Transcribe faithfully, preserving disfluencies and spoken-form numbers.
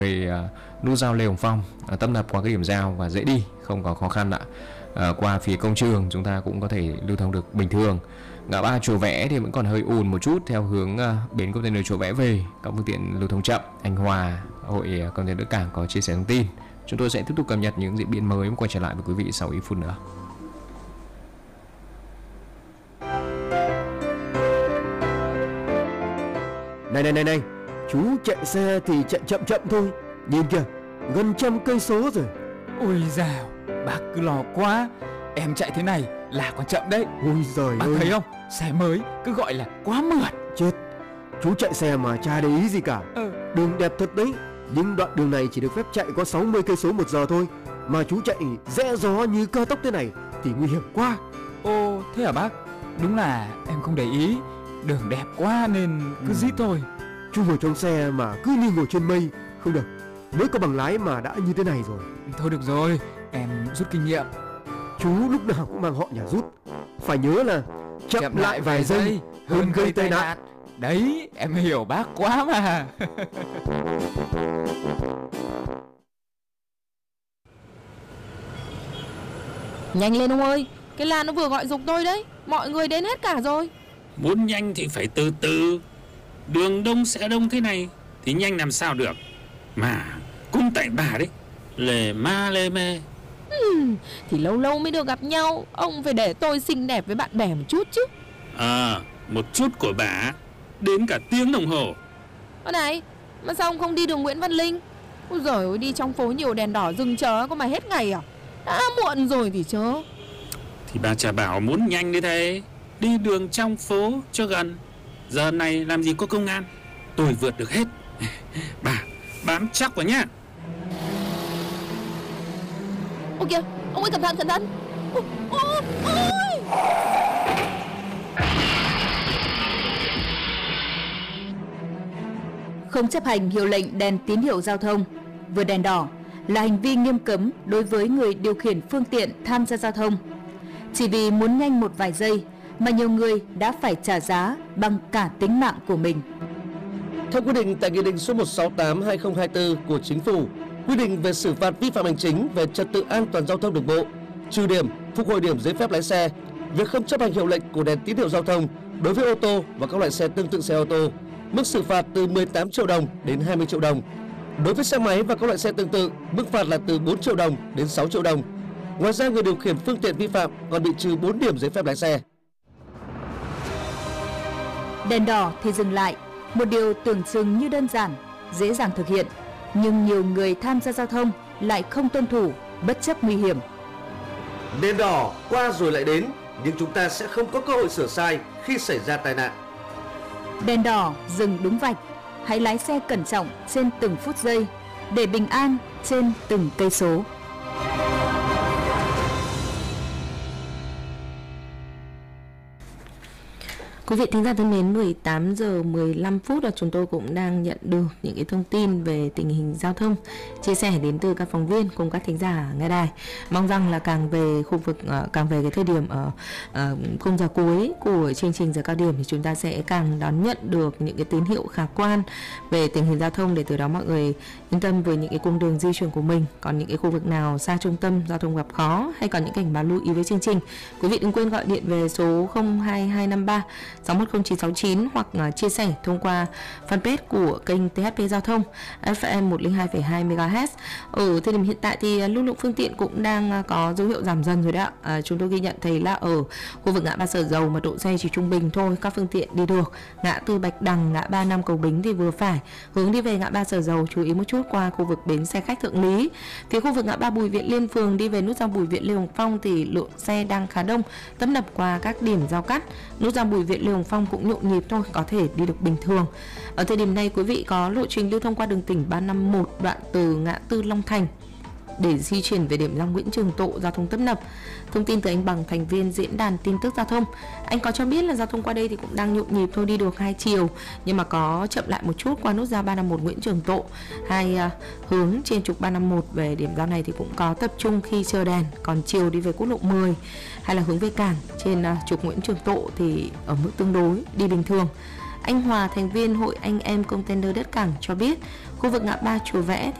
uh, nút giao Lê Hồng Phong, uh, tấp nập qua cái điểm giao và dễ đi, không có khó khăn ạ. Uh, qua phía công trường chúng ta cũng có thể lưu thông được bình thường. Ngã ba Chùa Vẽ thì vẫn còn hơi ùn một chút theo hướng uh, bến container Chùa Vẽ về, các phương tiện lưu thông chậm. Anh Hòa, hội container cảng có chia sẻ thông tin. Chúng tôi sẽ tiếp tục cập nhật những diễn biến mới quay trở lại với quý vị sau ít phút nữa. Này này này này, chú chạy xe thì chạy chậm chậm thôi. Nhìn kìa, gần trăm cây số rồi. Ôi dào, bác cứ lo quá. Em chạy thế này là còn chậm đấy. Ôi giời bác ơi. thấy không, xe mới cứ gọi là quá mượt. Chết, chú chạy xe mà chả để ý gì cả. ừ. Đường đẹp thật đấy, nhưng đoạn đường này chỉ được phép chạy có sáu mươi cây số một giờ thôi. Mà chú chạy rẽ gió như cao tốc thế này thì nguy hiểm quá. Ồ, thế hả bác? Đúng là em không để ý. Đường đẹp quá nên cứ ừ. rít thôi. Chú ngồi trong xe mà cứ như ngồi trên mây. Không được, mới có bằng lái mà đã như thế này rồi. Thôi được rồi, em rút kinh nghiệm. Chú lúc nào cũng mang họ nhà rút. Phải nhớ là chậm, chậm lại vài giây, giây hơn gây tai nạn. Đấy, em hiểu bác quá mà. Nhanh lên ông ơi, cái làn nó vừa gọi giục tôi đấy. Mọi người đến hết cả rồi. Muốn nhanh thì phải từ từ. Đường đông sẽ đông thế này thì nhanh làm sao được. Mà cũng tại bà đấy, lề ma lê mê. uhm, Thì lâu lâu mới được gặp nhau, ông phải để tôi xinh đẹp với bạn bè một chút chứ. À, một chút của bà đến cả tiếng đồng hồ. Ơ này, mà sao ông không đi đường Nguyễn Văn Linh? Ôi giời ơi, đi trong phố nhiều đèn đỏ dừng chờ có mà hết ngày à? Đã muộn rồi thì chớ. Thì bà chả bảo muốn nhanh như thế. Đi đường trong phố cho gần. Giờ này làm gì có công an. Tôi vượt được hết. Bà bám chắc vào nhá. Ôi kìa, ông ơi cẩn thận cẩn thận. Ôi, ôi, ôi. Không chấp hành hiệu lệnh đèn tín hiệu giao thông, vượt đèn đỏ là hành vi nghiêm cấm đối với người điều khiển phương tiện tham gia giao thông. Chỉ vì muốn nhanh một vài giây mà nhiều người đã phải trả giá bằng cả tính mạng của mình. Theo quy định tại Nghị định số một trăm sáu mươi tám trên hai nghìn không trăm hai mươi tư của Chính phủ, quy định về xử phạt vi phạm hành chính về trật tự an toàn giao thông đường bộ, trừ điểm, phục hồi điểm giấy phép lái xe, việc không chấp hành hiệu lệnh của đèn tín hiệu giao thông đối với ô tô và các loại xe tương tự xe ô tô, mức xử phạt từ mười tám triệu đồng đến hai mươi triệu đồng. Đối với xe máy và các loại xe tương tự, mức phạt là từ bốn triệu đồng đến sáu triệu đồng. Ngoài ra, người điều khiển phương tiện vi phạm còn bị trừ bốn điểm giấy phép lái xe. Đèn đỏ thì dừng lại, một điều tưởng chừng như đơn giản, dễ dàng thực hiện, nhưng nhiều người tham gia giao thông lại không tuân thủ, bất chấp nguy hiểm. Đèn đỏ qua rồi lại đến, nhưng chúng ta sẽ không có cơ hội sửa sai khi xảy ra tai nạn. Đèn đỏ dừng đúng vạch, hãy lái xe cẩn trọng trên từng phút giây để bình an trên từng cây số. Quý vị thính giả thân mến, mười tám giờ mười lăm phút là chúng tôi cũng đang nhận được những cái thông tin về tình hình giao thông chia sẻ đến từ các phóng viên cùng các thính giả nghe đài. Mong rằng là càng về khu vực càng về cái thời điểm ở khung giờ cuối của chương trình giờ cao điểm thì chúng ta sẽ càng đón nhận được những cái tín hiệu khả quan về tình hình giao thông, để từ đó mọi người yên tâm với những cái cung đường di chuyển của mình. Còn những cái khu vực nào xa trung tâm giao thông gặp khó hay còn những cảnh báo lưu ý với chương trình, quý vị đừng quên gọi điện về số không hai hai năm ba sáu một không chín sáu chín hoặc uh, chia sẻ thông qua fanpage của kênh tê hát pê Giao thông ép em một không hai phẩy hai mê ga héc. Ở thời điểm hiện tại thì uh, lưu lượng phương tiện cũng đang uh, có dấu hiệu giảm dần rồi đó. Uh, chúng tôi ghi nhận thấy là ở khu vực ngã ba Sở Dầu mật độ xe chỉ trung bình thôi, các phương tiện đi được. Ngã tư Bạch Đằng, ngã ba Nam Cầu Bính thì vừa phải. Hướng đi về ngã ba Sở Dầu chú ý một chút qua khu vực bến xe khách Thượng Lý. Phía khu vực ngã ba Bùi Viện Liên Phường đi về nút giao Bùi Viện Lê Hồng Phong thì lượng xe đang khá đông, tấp nập qua các điểm giao cắt. Nút giao Bùi Viện Lê Hồng Phong cũng nhộn nhịp thôi, có thể đi được bình thường. Ở thời điểm này quý vị có lộ trình lưu thông qua đường tỉnh ba năm một đoạn từ ngã tư Long Thành để di chuyển về điểm giao Nguyễn Trường Tộ, giao thông tấp nập. Thông tin từ anh Bằng, thành viên diễn đàn tin tức giao thông, anh có cho biết là giao thông qua đây thì cũng đang nhộn nhịp thôi, đi được hai chiều nhưng mà có chậm lại một chút qua nút giao ba năm một Nguyễn Trường Tộ. Hai uh, hướng trên trục ba năm một về điểm giao này thì cũng có tập trung khi chờ đèn, còn chiều đi về quốc lộ mười hay là hướng về cảng trên uh, trục Nguyễn Trường Tộ thì ở mức tương đối đi bình thường. Anh Hòa, thành viên Hội Anh Em Container Đất Cảng cho biết, khu vực ngã ba Chùa Vẽ